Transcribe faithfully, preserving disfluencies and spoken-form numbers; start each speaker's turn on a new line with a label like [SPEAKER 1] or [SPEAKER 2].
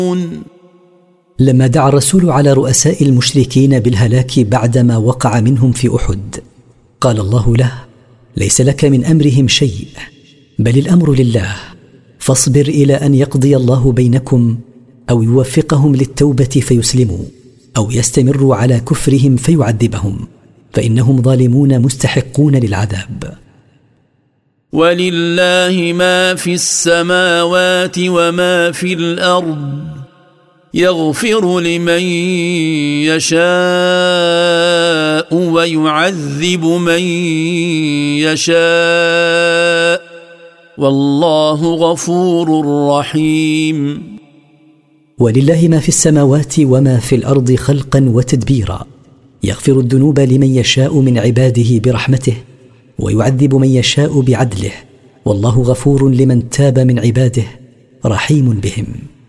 [SPEAKER 1] لما دعا الرسول على رؤساء المشركين بالهلاك بعدما وقع منهم في أحد، قال الله له: ليس لك من أمرهم شيء، بل الأمر لله، فاصبر إلى أن يقضي الله بينكم، أو يوفقهم للتوبة فيسلموا، أو يستمروا على كفرهم فيعذبهم، فإنهم ظالمون مستحقون للعذاب.
[SPEAKER 2] ولله ما في السماوات وما في الأرض، يغفر لمن يشاء ويعذب من يشاء، والله غفور رحيم.
[SPEAKER 1] ولله ما في السماوات وما في الأرض خلقا وتدبيرا، يغفر الذنوب لمن يشاء من عباده برحمته، ويعذب من يشاء بعدله، والله غفور لمن تاب من عباده رحيم بهم.